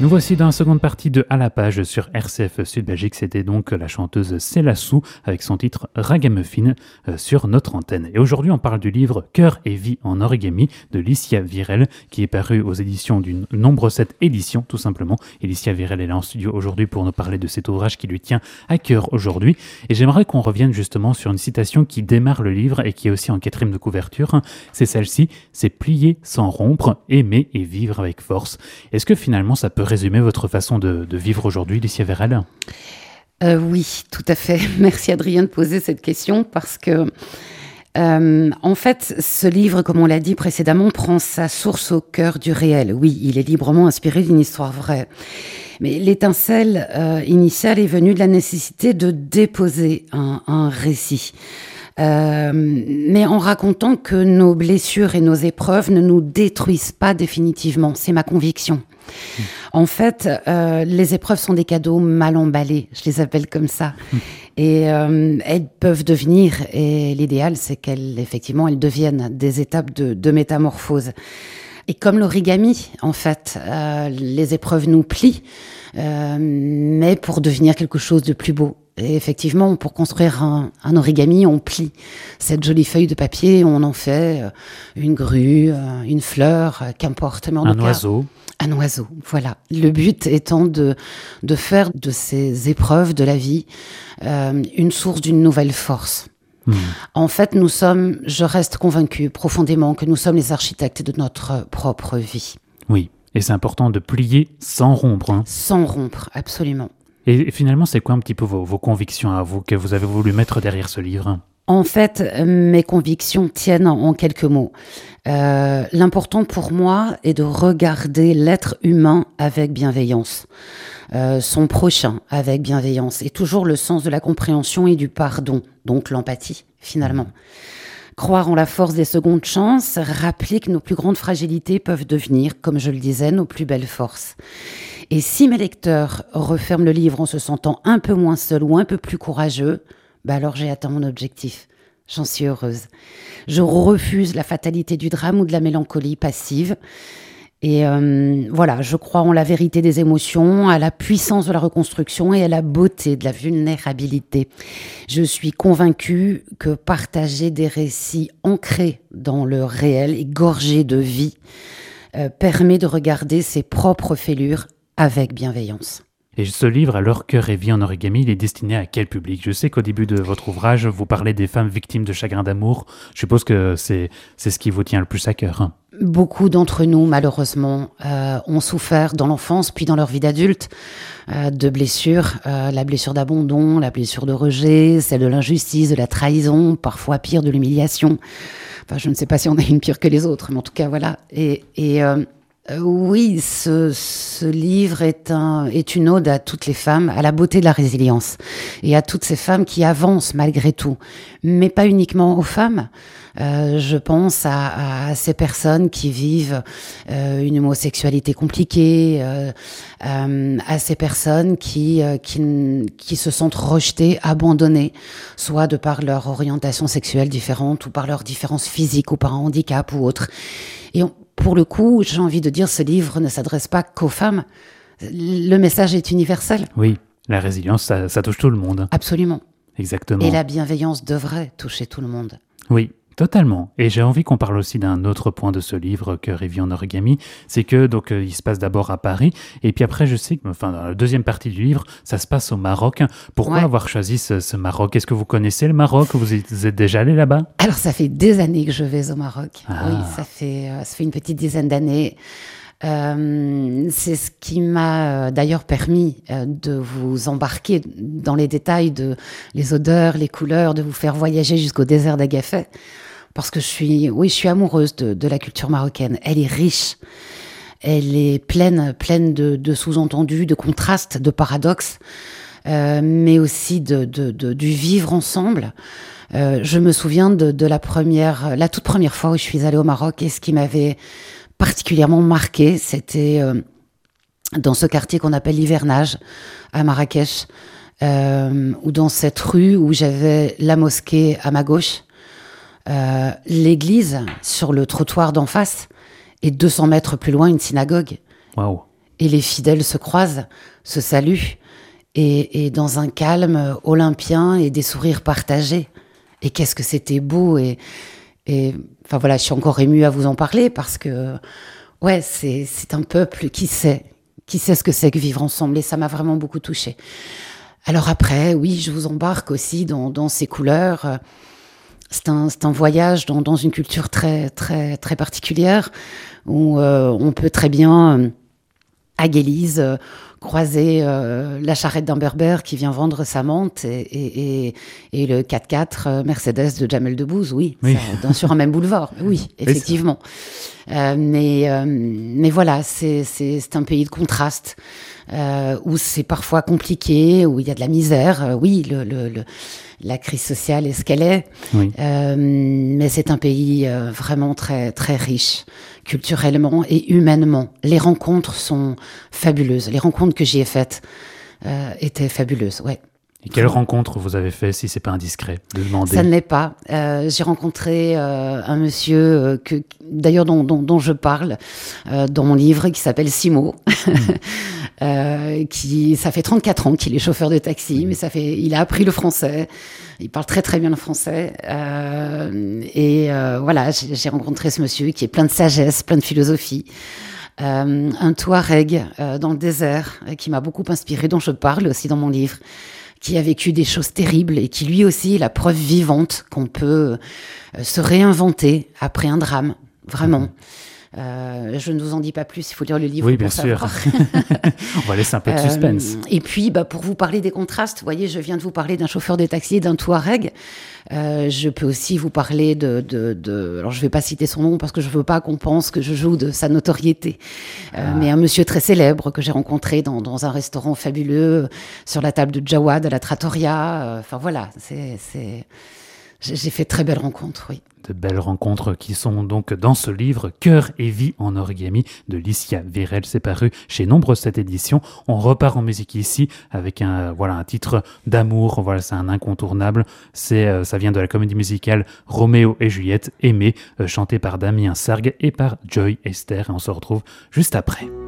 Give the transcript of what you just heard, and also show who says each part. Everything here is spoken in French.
Speaker 1: Nous voici dans la seconde partie de À la page sur RCF Sud Belgique. C'était donc la chanteuse Célassou avec son titre Ragamuffin sur notre antenne. Et aujourd'hui, on parle du livre Cœur et vie en origami de Licia Virel qui est paru aux éditions d'une Nombre 7 édition, tout simplement. Et Licia Virel est là en studio aujourd'hui pour nous parler de cet ouvrage qui lui tient à cœur aujourd'hui. Et j'aimerais qu'on revienne justement sur une citation qui démarre le livre et qui est aussi en quatrième de couverture. C'est celle-ci, c'est plier sans rompre, aimer et vivre avec force. Est-ce que finalement ça peut résumer votre façon de vivre aujourd'hui, Licia Virel ?
Speaker 2: Oui, tout à fait. Merci Adrien de poser cette question parce que, en fait, ce livre, comme on l'a dit précédemment, prend sa source au cœur du réel. Oui, il est librement inspiré d'une histoire vraie. Mais l'étincelle initiale est venue de la nécessité de déposer un récit. Mais en racontant que nos blessures et nos épreuves ne nous détruisent pas définitivement. C'est ma conviction. En fait, les épreuves sont des cadeaux mal emballés, je les appelle comme ça. Et elles peuvent devenir, et l'idéal c'est qu'elles deviennent des étapes de métamorphose. Et comme l'origami, en fait, les épreuves nous plient, mais pour devenir quelque chose de plus beau. Et effectivement, pour construire un origami, on plie cette jolie feuille de papier, on en fait une grue, une fleur, qu'importe. Mais
Speaker 1: un oiseau.
Speaker 2: Un oiseau, voilà. Le but étant de faire de ces épreuves de la vie une source d'une nouvelle force. En fait, je reste convaincue profondément que nous sommes les architectes de notre propre vie.
Speaker 1: Oui, et c'est important de plier sans rompre. Hein.
Speaker 2: Sans rompre, absolument.
Speaker 1: Et finalement, c'est quoi un petit peu vos convictions à vous que vous avez voulu mettre derrière ce livre ?
Speaker 2: En fait, mes convictions tiennent en quelques mots. L'important pour moi est de regarder l'être humain avec bienveillance, son prochain avec bienveillance, et toujours le sens de la compréhension et du pardon, donc l'empathie, finalement. Croire en la force des secondes chances, rappeler que nos plus grandes fragilités peuvent devenir, comme je le disais, nos plus belles forces. Et si mes lecteurs referment le livre en se sentant un peu moins seuls ou un peu plus courageux, alors j'ai atteint mon objectif. J'en suis heureuse. Je refuse la fatalité du drame ou de la mélancolie passive. Et voilà, je crois en la vérité des émotions, à la puissance de la reconstruction et à la beauté de la vulnérabilité. Je suis convaincue que partager des récits ancrés dans le réel et gorgés de vie permet de regarder ses propres fêlures avec bienveillance.
Speaker 1: Et ce livre, alors Cœur et vie en origami, il est destiné à quel public ? Je sais qu'au début de votre ouvrage, vous parlez des femmes victimes de chagrin d'amour. Je suppose que c'est ce qui vous tient le plus à cœur.
Speaker 2: Beaucoup d'entre nous, malheureusement, ont souffert dans l'enfance, puis dans leur vie d'adulte, de blessures. La blessure d'abandon, la blessure de rejet, celle de l'injustice, de la trahison, parfois pire, de l'humiliation. Enfin, je ne sais pas si on a une pire que les autres, mais en tout cas, voilà. Oui, ce livre est une ode à toutes les femmes, à la beauté de la résilience et à toutes ces femmes qui avancent malgré tout, mais pas uniquement aux femmes. Je pense à ces personnes qui vivent une homosexualité compliquée, à ces personnes qui se sentent rejetées, abandonnées, soit de par leur orientation sexuelle différente ou par leur différence physique ou par un handicap ou autre. Et pour le coup, j'ai envie de dire, ce livre ne s'adresse pas qu'aux femmes. Le message est universel.
Speaker 1: Oui, la résilience, ça touche tout le monde.
Speaker 2: Absolument.
Speaker 1: Exactement.
Speaker 2: Et la bienveillance devrait toucher tout le monde.
Speaker 1: Oui, totalement. Et j'ai envie qu'on parle aussi d'un autre point de ce livre, Cœur et vie en origami. C'est que donc il se passe d'abord à Paris, et puis après, je sais que dans la deuxième partie du livre, ça se passe au Maroc. Pourquoi avoir choisi ce Maroc ? Est-ce que vous connaissez le Maroc ? Vous êtes déjà allé là-bas ?
Speaker 2: Alors, ça fait des années que je vais au Maroc. Oui, ça fait une petite dizaine d'années. C'est ce qui m'a d'ailleurs permis de vous embarquer dans les détails les odeurs, les couleurs, de vous faire voyager jusqu'au désert d'Agafay. Parce que je suis amoureuse de la culture marocaine. Elle est riche. Elle est pleine de sous-entendus, de contrastes, de paradoxes, mais aussi du vivre ensemble. Je me souviens de la toute première fois où je suis allée au Maroc, et ce qui m'avait particulièrement marqué, c'était dans ce quartier qu'on appelle l'Hivernage, à Marrakech, ou dans cette rue où j'avais la mosquée à ma gauche, l'église sur le trottoir d'en face, et 200 mètres plus loin, une synagogue.
Speaker 1: Waouh.
Speaker 2: et les fidèles se croisent, se saluent, et dans un calme olympien et des sourires partagés. Et qu'est-ce que c'était beau, enfin voilà, je suis encore émue à vous en parler parce que ouais, c'est un peuple qui sait ce que c'est que vivre ensemble, et ça m'a vraiment beaucoup touchée. Alors après, oui, je vous embarque aussi dans ces couleurs. C'est un voyage dans une culture très très très particulière où on peut très bien à Guélise croiser la charrette d'un berbère qui vient vendre sa menthe et le 4x4 Mercedes de Jamel Debbouze, oui. Ça, sur un même boulevard, oui, effectivement. Mais voilà, c'est un pays de contraste où c'est parfois compliqué, où il y a de la misère. Oui, la crise sociale est ce qu'elle est, oui. Mais c'est un pays vraiment très très riche culturellement et humainement. Les rencontres sont fabuleuses. Les rencontres que j'y ai faites étaient fabuleuses, ouais.
Speaker 1: Et quelle rencontre vous avez fait, si c'est pas indiscret de demander?
Speaker 2: Ça ne l'est pas. J'ai rencontré un monsieur d'ailleurs dont je parle dans mon livre, qui s'appelle Simo, ça fait 34 ans qu'il est chauffeur de taxi, mais il a appris le français. Il parle très très bien le français. Voilà, j'ai rencontré ce monsieur qui est plein de sagesse, plein de philosophie. Un Touareg dans le désert qui m'a beaucoup inspiré, dont je parle aussi dans mon livre, qui a vécu des choses terribles et qui lui aussi est la preuve vivante qu'on peut se réinventer après un drame, vraiment. Je ne vous en dis pas plus, il faut lire le livre.
Speaker 1: Oui, bien sûr. On va laisser un peu de suspense.
Speaker 2: Et puis, pour vous parler des contrastes, vous voyez, je viens de vous parler d'un chauffeur de taxi et d'un Touareg. Je peux aussi vous parler alors je ne vais pas citer son nom parce que je ne veux pas qu'on pense que je joue de sa notoriété. Mais un monsieur très célèbre que j'ai rencontré dans un restaurant fabuleux, sur la table de Jawad à la Trattoria. Enfin voilà, j'ai fait de très belles rencontres, oui.
Speaker 1: De belles rencontres qui sont donc dans ce livre Cœur et vie en origami de Licia Virel. C'est paru chez Nombre 7 éditions. On repart en musique ici avec un titre d'amour. Voilà, c'est un incontournable. Ça vient de la comédie musicale Roméo et Juliette, Aimé, chanté par Damien Sargue et par Joy Esther. Et on se retrouve juste après.